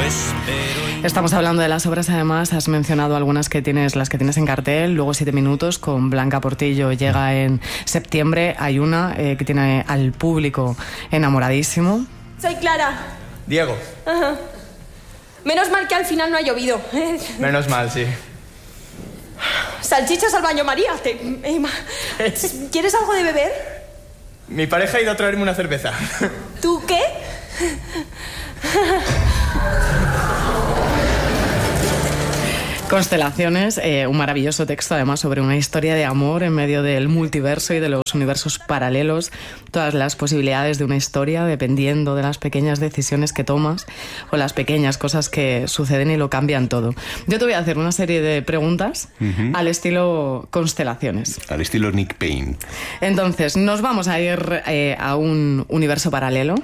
Estamos hablando de las obras, además has mencionado algunas que tienes, las que tienes en cartel. Luego 7 minutos con Blanca Portillo llega en septiembre. Hay una que tiene al público enamoradísimo. Soy Clara. Diego. Ajá. Menos mal que al final no ha llovido. Menos mal, sí. Salchichas al baño, María. ¿Quieres algo de beber? Mi pareja ha ido a traerme una cerveza. ¿Tú qué? Constelaciones, un maravilloso texto además sobre una historia de amor en medio del multiverso y de los universos paralelos, todas las posibilidades de una historia dependiendo de las pequeñas decisiones que tomas o las pequeñas cosas que suceden y lo cambian todo. Yo te voy a hacer una serie de preguntas al estilo Constelaciones. Al estilo Nick Payne. Entonces, nos vamos a ir a un universo paralelo.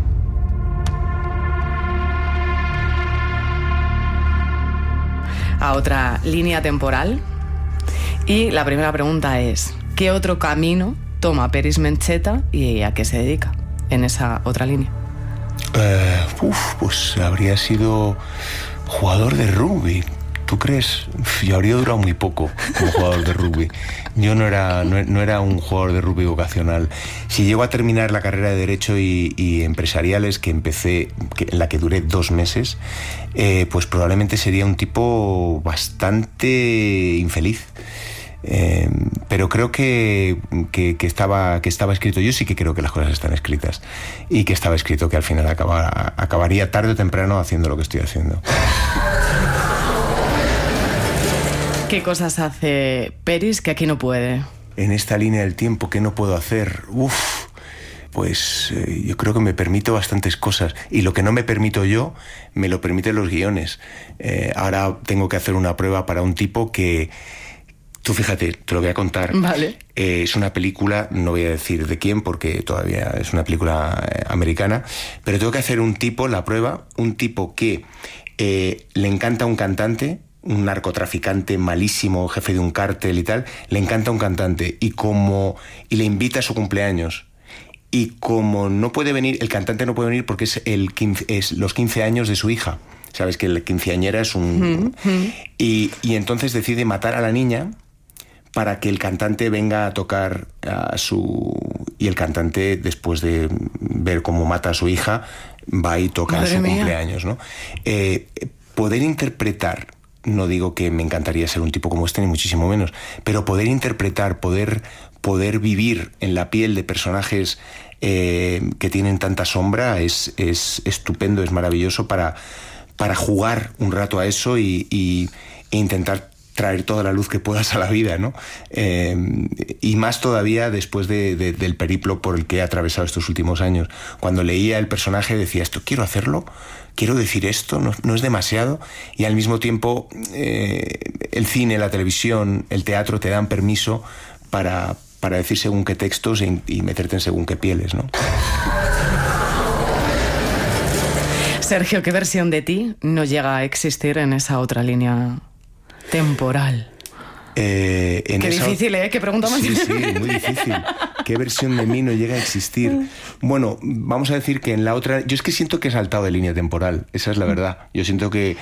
A otra línea temporal. Y la primera pregunta es: ¿qué otro camino toma Peris Mencheta y a qué se dedica en esa otra línea? Pues habría sido jugador de rugby. ¿Tú crees? Yo habría durado muy poco como jugador de rugby. Yo no era un jugador de rugby vocacional. Si llego a terminar la carrera de Derecho y Empresariales que empecé, en la que duré 2 meses, pues probablemente sería un tipo bastante infeliz. Pero creo que estaba escrito. Yo sí que creo que las cosas están escritas y que estaba escrito que al final acabaría tarde o temprano haciendo lo que estoy haciendo. ¿Qué cosas hace Peris que aquí no puede? En esta línea del tiempo, ¿qué no puedo hacer? Pues yo creo que me permito bastantes cosas. Y lo que no me permito yo, me lo permiten los guiones. Ahora tengo que hacer una prueba para un tipo que... Tú fíjate, te lo voy a contar. Vale. Es una película, no voy a decir de quién porque todavía es una película americana, pero tengo que hacer la prueba, un tipo que le encanta un cantante, un narcotraficante malísimo, jefe de un cártel y tal, le encanta un cantante y le invita a su cumpleaños. Y como no puede venir, el cantante no puede venir porque es los 15 años de su hija. Sabes que la quinceañera es un... Y entonces decide matar a la niña para que el cantante venga a tocar y el cantante, después de ver cómo mata a su hija, va y toca en su cumpleaños, ¿no? Poder interpretar, no digo que me encantaría ser un tipo como este, ni muchísimo menos, pero poder interpretar, poder vivir en la piel de personajes que tienen tanta sombra es estupendo, es maravilloso para jugar un rato a eso e intentar traer toda la luz que puedas a la vida, ¿no? Y más todavía después del periplo por el que he atravesado estos últimos años. Cuando leía el personaje decía, esto quiero hacerlo, quiero decir esto, no es demasiado, y al mismo tiempo el cine, la televisión, el teatro te dan permiso para decir según qué textos y meterte en según qué pieles, ¿no? Sergio, ¿qué versión de ti no llega a existir en esa otra línea temporal? Qué difícil, ¿eh? ¿Qué pregunta más? Sí, muy difícil. ¿Qué versión de mí no llega a existir? Bueno, vamos a decir que en la otra... Yo es que siento que he saltado de línea temporal, esa es la verdad. Yo siento que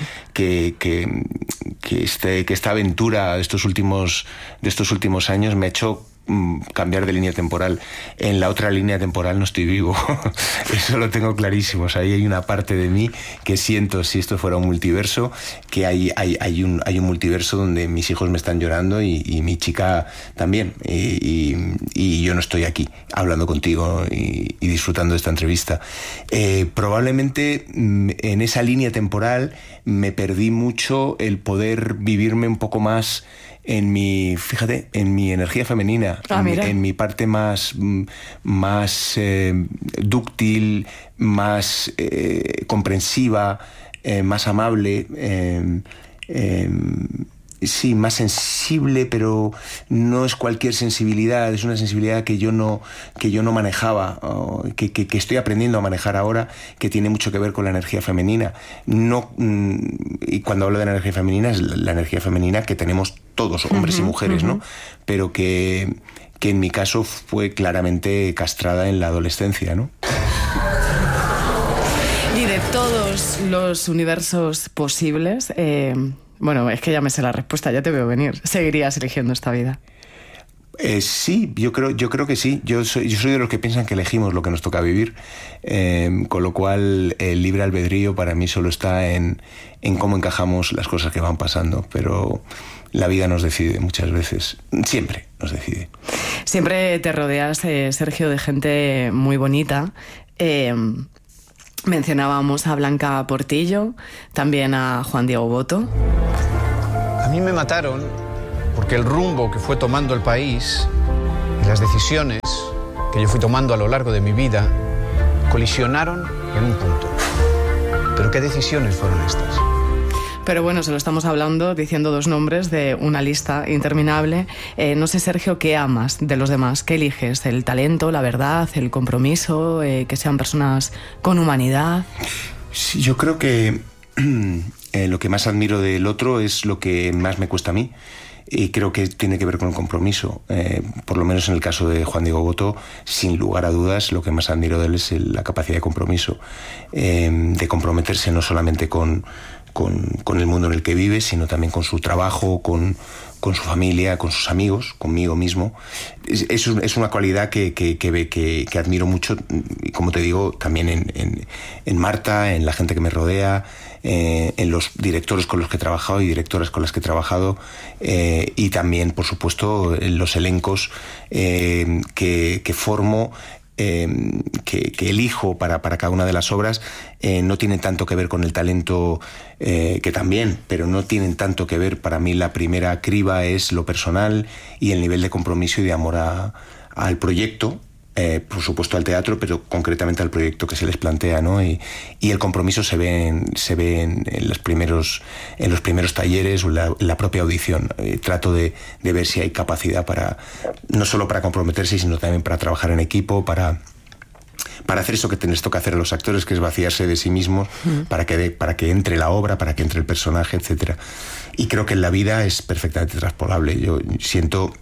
esta aventura de estos últimos años me ha hecho cambiar de línea temporal. En la otra línea temporal no estoy vivo. Eso lo tengo clarísimo. O sea, ahí hay una parte de mí que siento, si esto fuera un multiverso, que hay un multiverso donde mis hijos me están llorando y mi chica también. Y yo no estoy aquí hablando contigo y disfrutando de esta entrevista. Probablemente en esa línea temporal me perdí mucho el poder vivirme un poco más en mi energía femenina, en mi parte más dúctil, más comprensiva, más amable, sí, más sensible, pero no es cualquier sensibilidad, es una sensibilidad que yo no manejaba, que estoy aprendiendo a manejar ahora, que tiene mucho que ver con la energía femenina. Y cuando hablo de la energía femenina, es la energía femenina que tenemos todos, hombres y mujeres, ¿no? Pero que en mi caso fue claramente castrada en la adolescencia, ¿no? Y de todos los universos posibles, bueno, es que ya me sé la respuesta, ya te veo venir. ¿Seguirías eligiendo esta vida? Sí, yo creo que sí. Yo soy de los que piensan que elegimos lo que nos toca vivir, con lo cual el libre albedrío para mí solo está en cómo encajamos las cosas que van pasando, pero la vida nos decide muchas veces, siempre nos decide. Siempre te rodeas, Sergio, de gente muy bonita. Mencionábamos a Blanca Portillo, también a Juan Diego Botto. A mí me mataron porque el rumbo que fue tomando el país y las decisiones que yo fui tomando a lo largo de mi vida colisionaron en un punto. ¿Pero qué decisiones fueron estas? Pero bueno, se lo estamos hablando, diciendo dos nombres de una lista interminable. No sé, Sergio, ¿qué amas de los demás? ¿Qué eliges? ¿El talento, la verdad, el compromiso, que sean personas con humanidad? Sí, yo creo que lo que más admiro del otro es lo que más me cuesta a mí. Y creo que tiene que ver con el compromiso. Por lo menos en el caso de Juan Diego Botto, sin lugar a dudas, lo que más admiro de él es la capacidad de compromiso. De comprometerse no solamente con el mundo en el que vive, sino también con su trabajo, con su familia, con sus amigos, conmigo mismo. Es una cualidad que admiro mucho, y como te digo, también en Marta, en la gente que me rodea, en los directores con los que he trabajado y directoras con las que he trabajado, y también, por supuesto, en los elencos que formo, que elijo para cada una de las obras. No tienen tanto que ver con el talento, que también, pero no tienen tanto que ver. Para mí la primera criba es lo personal y el nivel de compromiso y de amor al proyecto, por supuesto al teatro, pero concretamente al proyecto que se les plantea, ¿no? Y el compromiso se ve en los primeros talleres o en la propia audición. Trato de ver si hay capacidad no solo para comprometerse, sino también para trabajar en equipo, para hacer eso que les toca hacer a los actores, que es vaciarse de sí mismos, para que entre la obra, para que entre el personaje, etcétera. Y creo que en la vida es perfectamente traspolable. Yo siento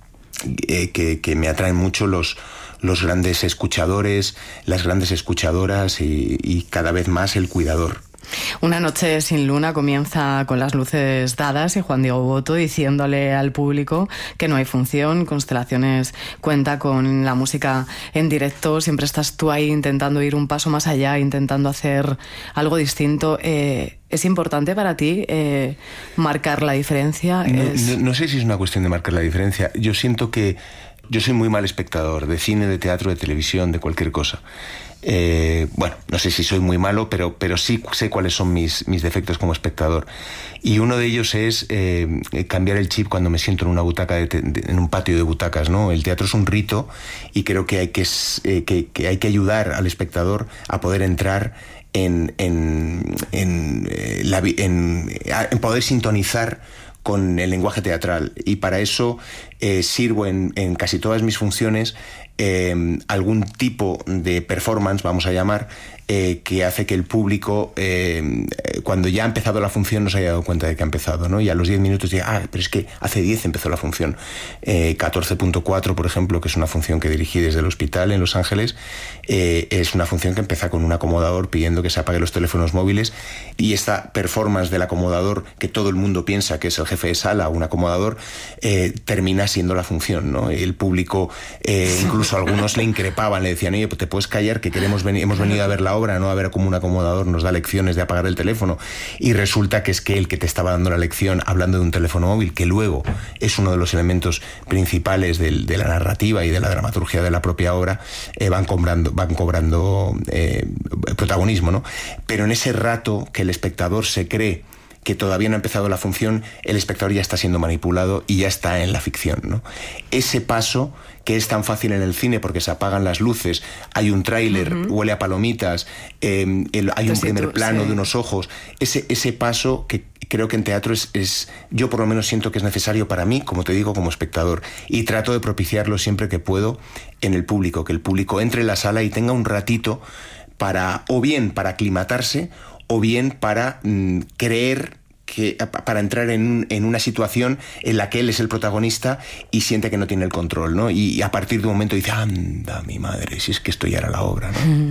que me atraen mucho los grandes escuchadores, las grandes escuchadoras y cada vez más el cuidador. Una noche sin luna comienza con las luces dadas y Juan Diego Botto diciéndole al público que no hay función. Constelaciones cuenta con la música en directo. Siempre estás tú ahí intentando ir un paso más allá, intentando hacer algo distinto. ¿Es importante para ti marcar la diferencia? No sé si es una cuestión de marcar la diferencia. Yo siento que yo soy muy mal espectador de cine, de teatro, de televisión, de cualquier cosa. Bueno, no sé si soy muy malo, pero sí sé cuáles son mis defectos como espectador. Y uno de ellos es cambiar el chip cuando me siento en una butaca, en un patio de butacas, ¿no? El teatro es un rito y creo que hay que ayudar al espectador a poder entrar en poder sintonizar con el lenguaje teatral, y para eso sirvo en casi todas mis funciones algún tipo de performance, vamos a llamar, que hace que el público, cuando ya ha empezado la función, no se haya dado cuenta de que ha empezado, ¿no? Y a los 10 minutos diga, pero es que hace 10 empezó la función. 14.4, por ejemplo, que es una función que dirigí desde el hospital en Los Ángeles, es una función que empieza con un acomodador pidiendo que se apaguen los teléfonos móviles, y esta performance del acomodador, que todo el mundo piensa que es el jefe de sala, un acomodador, termina siendo la función, ¿no? El público, incluso algunos le increpaban, le decían, oye, pues te puedes callar, que hemos venido a ver la obra, no a ver cómo un acomodador nos da lecciones de apagar el teléfono. Y resulta que es que el que te estaba dando la lección hablando de un teléfono móvil, que luego es uno de los elementos principales de la narrativa y de la dramaturgia de la propia obra, van cobrando protagonismo, ¿no? Pero en ese rato que el espectador se cree que todavía no ha empezado la función, el espectador ya está siendo manipulado y ya está en la ficción, ¿no? Ese paso, que es tan fácil en el cine porque se apagan las luces, hay un tráiler, huele a palomitas, hay un primer plano de unos ojos, ese paso que creo que en teatro yo por lo menos siento que es necesario para mí, como te digo, como espectador, y trato de propiciarlo siempre que puedo en el público, que el público entre en la sala y tenga un ratito o bien para aclimatarse, o bien para creer para entrar en una situación en la que él es el protagonista y siente que no tiene el control, ¿no? Y a partir de un momento dice, anda, mi madre, si es que esto ya era la obra, ¿no?